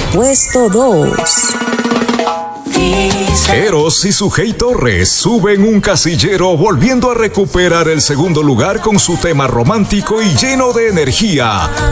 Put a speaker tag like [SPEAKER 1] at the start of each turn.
[SPEAKER 1] puesto 2.
[SPEAKER 2] Eros y Sujei Torres suben un casillero volviendo a recuperar el segundo lugar con su tema romántico y lleno de energía.